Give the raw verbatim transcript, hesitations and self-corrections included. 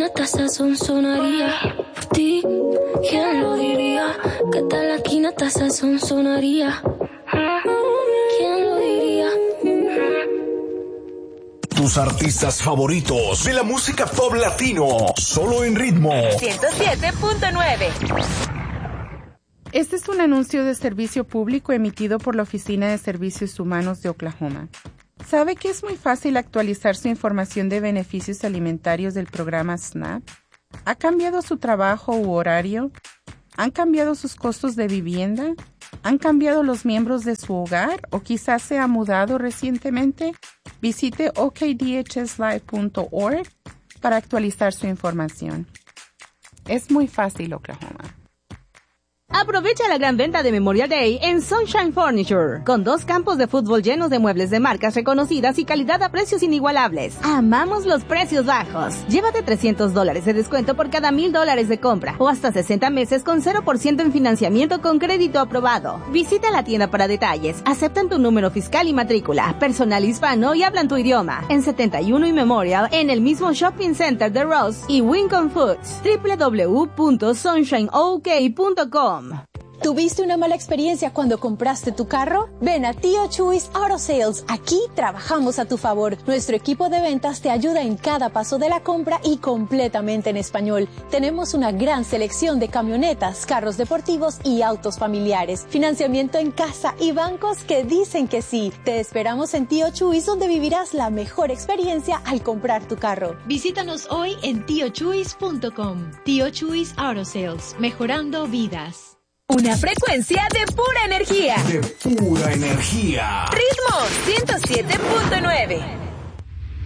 hasta sazón sonaría. Por ti, ¿quién lo diría? Que tal la quina hasta sazón sonaría. ¿Quién lo diría? Tus artistas favoritos de la música pop latino, solo en Ritmo ciento siete punto nueve. Este es un anuncio de servicio público emitido por la Oficina de Servicios Humanos de Oklahoma. ¿Sabe que es muy fácil actualizar su información de beneficios alimentarios del programa SNAP? ¿Ha cambiado su trabajo u horario? ¿Han cambiado sus costos de vivienda? ¿Han cambiado los miembros de su hogar o quizás se ha mudado recientemente? Visite o k d h s live punto org para actualizar su información. Es muy fácil, Oklahoma. Aprovecha la gran venta de Memorial Day en Sunshine Furniture, con dos campos de fútbol llenos de muebles de marcas reconocidas y calidad a precios inigualables. Amamos los precios bajos. Llévate trescientos dólares de descuento por cada mil dólares de compra, o hasta sesenta meses con cero por ciento en financiamiento con crédito aprobado. Visita la tienda para detalles. Aceptan tu número fiscal y matrícula, personal hispano y hablan tu idioma. En setenta y uno y Memorial, en el mismo Shopping Center de Ross y Wincom Foods. doble u doble u doble u punto sunshine o k punto com. ¿Tuviste una mala experiencia cuando compraste tu carro? Ven a Tío Chuys Auto Sales. Aquí trabajamos a tu favor. Nuestro equipo de ventas te ayuda en cada paso de la compra y completamente en español. Tenemos una gran selección de camionetas, carros deportivos y autos familiares. Financiamiento en casa y bancos que dicen que sí. Te esperamos en Tío Chuys, donde vivirás la mejor experiencia al comprar tu carro. Visítanos hoy en tío chuys punto com. Tío Chuys Auto Sales, mejorando vidas. Una frecuencia de pura energía. De pura energía. Ritmo ciento siete punto nueve.